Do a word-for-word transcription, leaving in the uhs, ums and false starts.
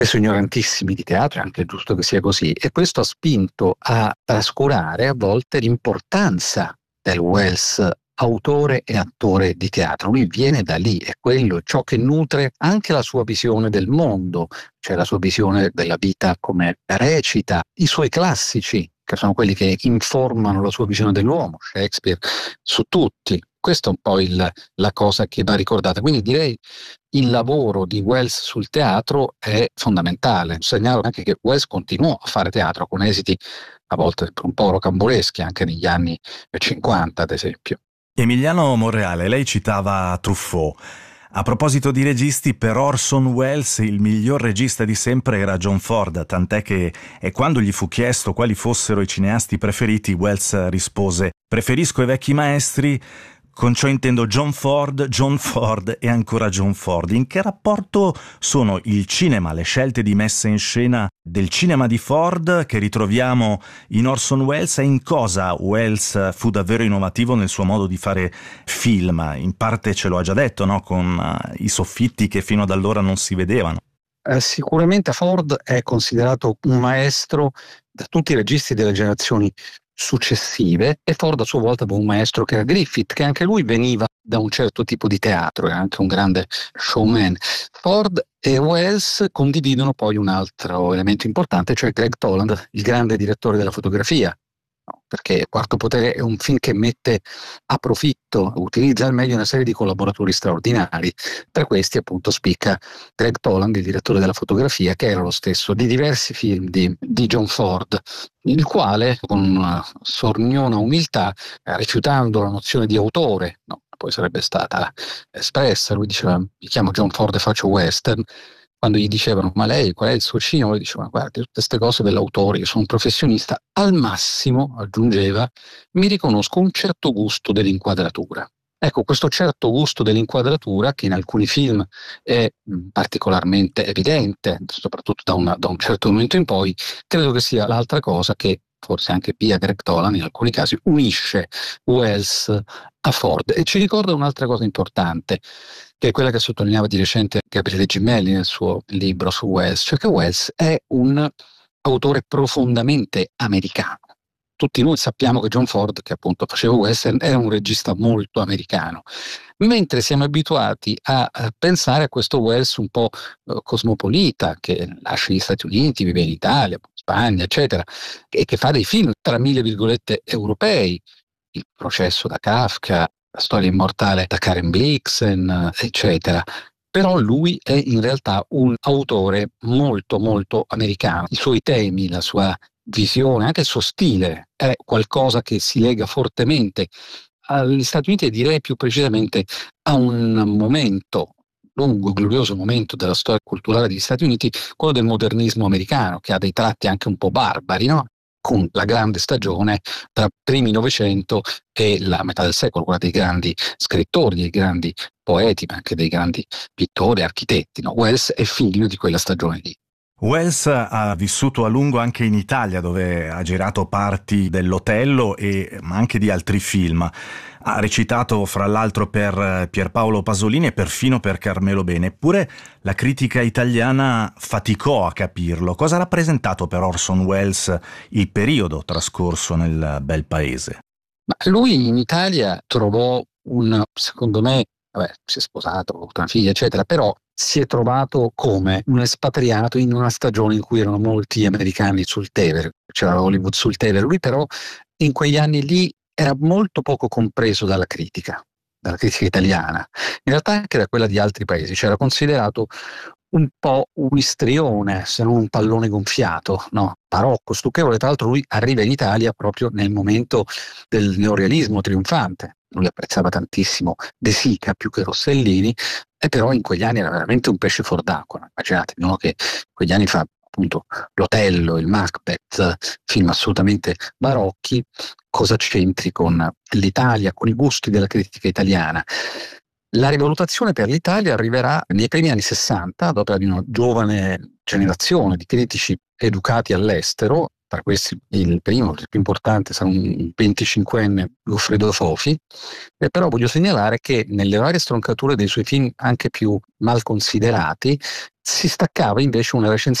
spesso ignorantissimi di teatro, è anche giusto che sia così, e questo ha spinto a trascurare a volte l'importanza del Wells autore e attore di teatro. Lui viene da lì, è quello ciò che nutre anche la sua visione del mondo, cioè la sua visione della vita come recita, i suoi classici, che sono quelli che informano la sua visione dell'uomo, Shakespeare, su tutti. Questa è un po' il, la cosa che va ricordata. Quindi direi il lavoro di Wells sul teatro è fondamentale. Segnalo anche che Wells continuò a fare teatro con esiti a volte un po' rocamboleschi, anche negli anni cinquanta, ad esempio. Emiliano Monreale, lei citava Truffaut. A proposito di registi, per Orson Welles il miglior regista di sempre era John Ford, tant'è che e quando gli fu chiesto quali fossero i cineasti preferiti, Welles rispose: preferisco i vecchi maestri, con ciò intendo John Ford, John Ford e ancora John Ford. In che rapporto sono il cinema, le scelte di messa in scena del cinema di Ford che ritroviamo in Orson Welles, e in cosa Welles fu davvero innovativo nel suo modo di fare film? In parte ce lo ha già detto, no? Con uh, i soffitti che fino ad allora non si vedevano. Eh, sicuramente Ford è considerato un maestro da tutti i registi delle generazioni successive, e Ford a sua volta aveva un maestro che era Griffith, che anche lui veniva da un certo tipo di teatro, era anche un grande showman. Ford e Welles condividono poi un altro elemento importante, cioè Greg Toland, il grande direttore della fotografia. No, perché Quarto Potere è un film che mette a profitto, utilizza al meglio una serie di collaboratori straordinari. Tra questi appunto spicca Greg Toland, il direttore della fotografia, che era lo stesso di diversi film di, di John Ford, il quale con una sorniona umiltà, eh, rifiutando la nozione di autore, no, poi sarebbe stata espressa, lui diceva: mi chiamo John Ford e faccio western. Quando gli dicevano: ma lei qual è il suo cinema? Lui diceva: guardi, tutte queste cose dell'autore, io sono un professionista, al massimo, aggiungeva, mi riconosco un certo gusto dell'inquadratura. Ecco, questo certo gusto dell'inquadratura, che in alcuni film è particolarmente evidente, soprattutto da, una, da un certo momento in poi, credo che sia l'altra cosa che, forse anche via Greg Toland in alcuni casi, unisce Wells a Ford. E ci ricorda un'altra cosa importante, che è quella che sottolineava di recente Gabriele Gimelli nel suo libro su Wells, cioè che Wells è un autore profondamente americano. Tutti noi sappiamo che John Ford, che appunto faceva western, era un regista molto americano, mentre siamo abituati a, a pensare a questo Wells un po' eh, cosmopolita, che lascia gli Stati Uniti, vive in Italia, Spagna, eccetera, e che fa dei film tra mille virgolette europei, Il processo da Kafka, La storia immortale da Karen Blixen, eccetera. Però lui è in realtà un autore molto molto americano. I suoi temi, la sua visione, anche il suo stile è qualcosa che si lega fortemente agli Stati Uniti, e direi più precisamente a un momento lungo, glorioso momento della storia culturale degli Stati Uniti, quello del modernismo americano, che ha dei tratti anche un po' barbari, no? Con la grande stagione tra primi Novecento e la metà del secolo, quella dei grandi scrittori, dei grandi poeti, ma anche dei grandi pittori, architetti, no? Wells è figlio di quella stagione lì. Wells ha vissuto a lungo anche in Italia, dove ha girato parti dell'Otello e ma anche di altri film. Ha recitato fra l'altro per Pierpaolo Pasolini e perfino per Carmelo Bene. Eppure la critica italiana faticò a capirlo. Cosa ha rappresentato per Orson Welles il periodo trascorso nel bel paese? Ma lui in Italia trovò un, secondo me, vabbè, si è sposato, ha avuto una figlia, eccetera, però si è trovato come un espatriato in una stagione in cui erano molti americani sul Tevere, c'era Hollywood sul Tevere. Lui però in quegli anni lì era molto poco compreso dalla critica, dalla critica italiana, in realtà anche da quella di altri paesi. C'era considerato un po' un istrione, se non un pallone gonfiato, no? Barocco, stucchevole. Tra l'altro lui arriva in Italia proprio nel momento del neorealismo trionfante. Lui apprezzava tantissimo De Sica più che Rossellini, e però in quegli anni era veramente un pesce fuor d'acqua. Immaginate, uno che in quegli anni fa appunto l'Otello, il Macbeth, film assolutamente barocchi, cosa c'entri con l'Italia, con i gusti della critica italiana. La rivalutazione per l'Italia arriverà nei primi anni sessanta, ad opera di una giovane generazione di critici educati all'estero, tra questi il primo, il più importante, sarà un venticinquenne, Goffredo Fofi, e però voglio segnalare che nelle varie stroncature dei suoi film anche più mal considerati si staccava invece una recensione